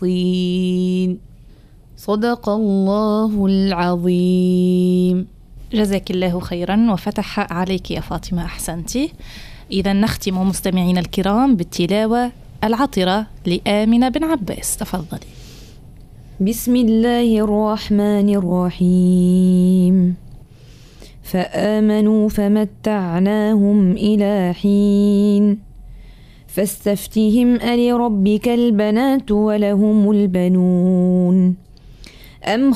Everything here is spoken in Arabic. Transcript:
طين. صدق الله العظيم. جزاك الله خيرا وفتح عليك يا فاطمة، أحسنتي. إذا نختم مستمعين الكرام بالتلاوة العطرة لآمنة بن عباس، تفضلي. بسم الله الرحمن الرحيم. فآمنوا فمتعناهم إلى حين فاستفتهم ألربك البنات ولهم البنون أم